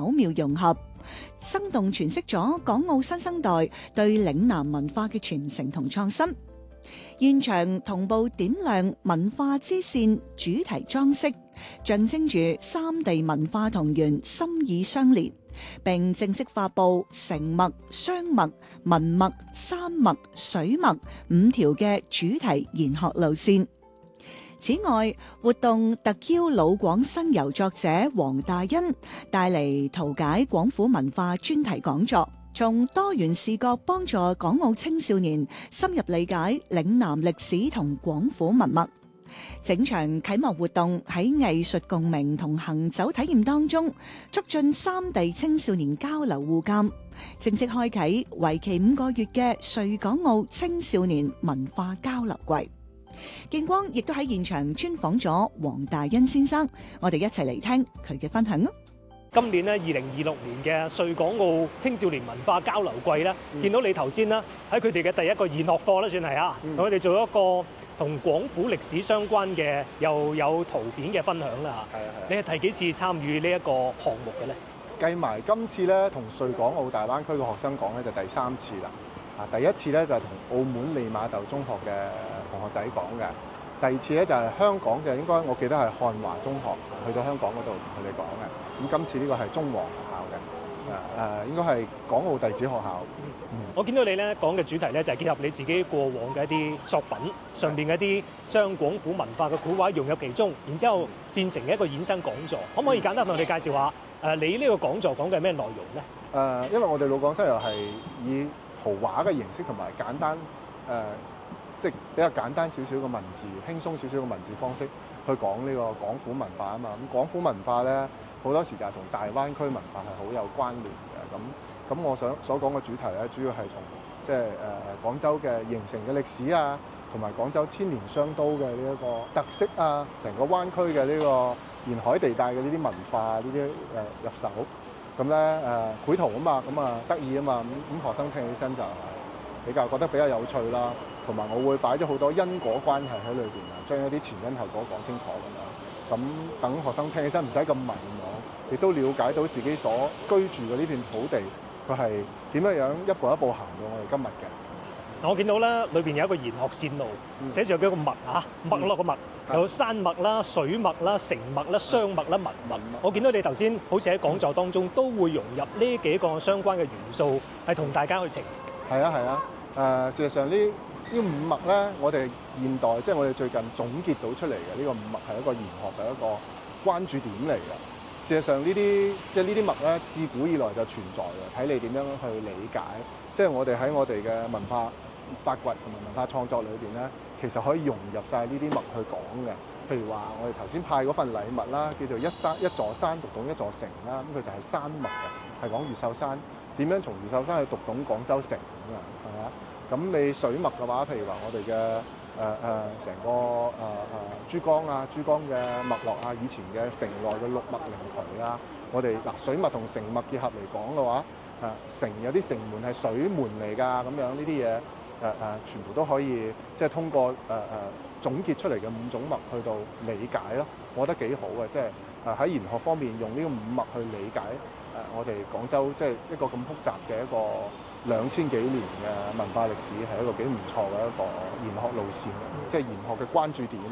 巧妙融合，生動詮釋咗港澳新生代對嶺南文化嘅傳承同創新。現場同步點亮文化之線主題裝飾，象徵住三地文化同源心意相連，並正式發布城墨、商墨、文墨、山墨、水墨5條嘅主題研學路線。此外，活動特邀老廣新遊作者黃大欣帶嚟圖解廣府文化專題講座，從多元視角幫助港澳青少年深入理解嶺南歷史同廣府文物。整場啟幕活動喺藝術共鳴同行走體驗當中，促進三地青少年交流互鑑，正式開啟為期5個月嘅穗港澳青少年文化交流季。見光亦都喺現場專訪咗黃大欣先生，我哋一齊嚟聽佢嘅分享啊！ 今年咧2026年嘅穗港澳青少年文化交流季咧，見到你頭先啦，喺佢哋嘅第一個研學課咧，算係啊，同佢哋做一個同廣府歷史相關嘅又有圖片嘅分享啦嚇。你係第幾次參與呢一個項目嘅咧？ 計埋今次咧同穗港澳大灣區嘅學生講咧，就第3次啦。第一次咧就係同澳門利馬竇中學嘅同學仔講嘅，第二次咧就係香港嘅，應該我記得係漢華中學去到香港嗰度同佢哋講嘅。咁今次呢個係中皇學校嘅，應該係港澳弟子學校。 我見到你咧講嘅主題咧就係結合你自己過往嘅一啲作品上邊嘅一啲將廣府文化嘅古畫融入其中，然之後變成一個衍生講座。可唔可以簡單同我哋介紹下你呢個講座講嘅咩內容咧？ 因為我哋老廣新遊係以圖畫嘅形式同埋簡單即係比較簡單少少嘅文字，輕鬆少少嘅文字方式去講呢個廣府文化啊嘛。咁廣府文化咧好多時就係同大灣區文化係好有關聯嘅。咁我所講嘅主題咧，主要係從即係廣州嘅形成嘅歷史啊，同埋廣州千年商都嘅呢一個特色啊，成個灣區嘅呢個沿海地帶嘅呢啲文化呢啲入手。咁咧繪圖啊嘛，咁啊得意啊嘛，咁學生聽起身就覺得比較有趣啦，同埋我會擺咗好多因果關係喺裏邊啊，將一啲前因後果講清楚咁樣，咁等學生聽起身唔使咁迷茫，亦都了解到自己所居住嘅呢段土地，佢係點樣一步一步行到我哋今日嘅。 我見到咧裏邊有一個研學線路，寫住有幾個墨啊，墨落個墨，有山墨啦、水墨啦、城墨啦、商墨啦、文墨。我見到你頭先好似喺講座當中都會融入呢幾個相關嘅元素，係同大家去呈現。 係啊，事實上呢5墨咧，我哋現代即係我哋最近總結到出嚟嘅呢個5墨係一個研學嘅一個關注點嚟嘅。事實上呢啲墨咧，自古以來就存在嘅，睇你點樣去理解。即係我哋喺我哋嘅文化發掘同埋文化創作裏邊咧，其實可以融入晒呢啲墨去講嘅。譬如話，我哋頭先派嗰份禮物啦，叫做一座山讀懂一座城啦，咁佢就係山墨嘅，係講越秀山點樣從越秀山去讀懂廣州城咁啊，係咪啊？咁你水墨嘅話，譬如話我哋嘅成個珠江啊，珠江嘅脈絡啊，以前嘅城內嘅六脈靈渠啊，我哋水墨同城墨結合嚟講嘅話，城有啲城門係水門嚟㗎，咁樣呢啲嘢全部都可以即係通過總結出嚟嘅5種墨去到理解咯，我覺得幾好嘅，即係喺研學方面用呢個5墨去理解我哋廣州即係一個咁複雜嘅一個2000幾年嘅文化歷史，係一個幾唔錯嘅一個研學路線，即係研學嘅關注點。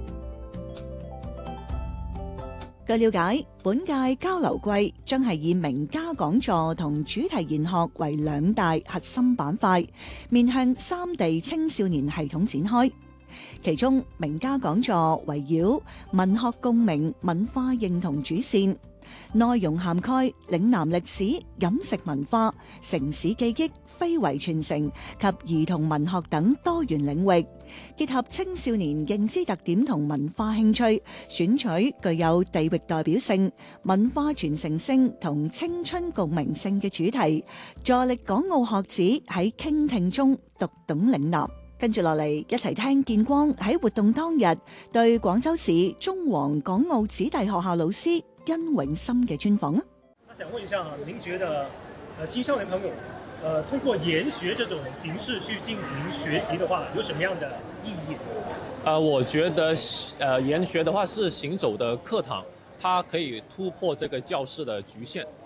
據了解，本屆交流季將係以名家講座同主題研學為2大核心板塊，面向三地青少年系統展開。其中，名家講座圍繞文學共鳴、文化認同主線，內容涵蓋嶺南歷史、飲食文化、城市記憶、非遺傳承及兒童文學等多元領域，結合青少年認知特點同文化興趣，選取具有地域代表性、文化傳承性同青春共鳴性嘅主題，助力港澳學子喺傾聽中讀懂嶺南。跟住落嚟，一齊聽見光喺活動當日對廣州市中皇港澳子弟學校老師殷永森嘅專訪啊！ 那想問一下，您覺得青少年朋友通過研學這種形式去進行學習的話，有什麼樣的意義？ 我覺得研學的話是行走的課堂，它可以突破這個教室的局限。